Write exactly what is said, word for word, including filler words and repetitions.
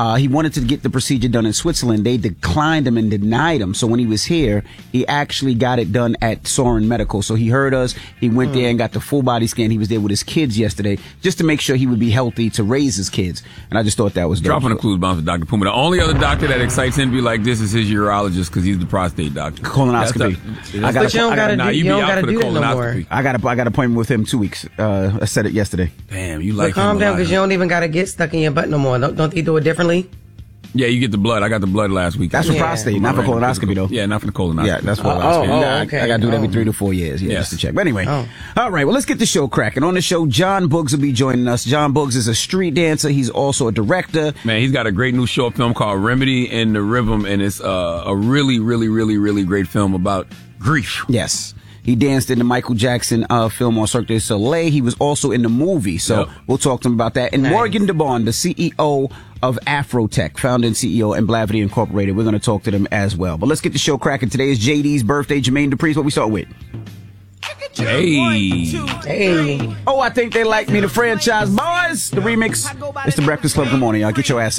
Uh, he wanted to get the procedure done in Switzerland. They declined him and denied him. So when he was here, he actually got it done at Soren Medical. So he heard us. He went mm. there and got the full body scan. He was there with his kids yesterday just to make sure he would be healthy to raise his kids. And I just thought that was dope. Dropping a clues bomb for Doctor Puma. The only other doctor that excites him to be like this is his urologist because he's the prostate doctor. Colonoscopy. A, I got but you don't got to do, you don't gotta do that no more. I got a, I got an appointment with him two weeks. Uh, I said it yesterday. Damn, you like but him calm down because you don't even got to get stuck in your butt no more. Don't, don't they do it differently? Yeah, you get the blood. I got the blood last week. That's for yeah. prostate, not for colonoscopy, though. Yeah, not for the colonoscopy. Yeah, that's for oh, colonoscopy. Oh, yeah, okay. I, I got to do it every oh. three to four years. Yeah, yes. just to check. But anyway, oh. all right, well, let's get the show cracking. On the show, John Boogs will be joining us. John Boogs is a street dancer. He's also a director. Man, he's got a great new short film called Remedy in the Rhythm, and it's uh, a really, really, really, really great film about grief. Yes. He danced in the Michael Jackson uh, film on Cirque du Soleil. He was also in the movie, so yep. we'll talk to him about that. And nice. Morgan DeBond, the C E O of Afrotech, founder and C E O, and Blavity Incorporated. We're going to talk to them as well. But let's get the show cracking. Today is J D's birthday. Jermaine Dupri's what we start with. Hey. Hey. Oh, I think they like me, the franchise boys. The remix. It's the Breakfast Club. Good morning, y'all. Get your ass up.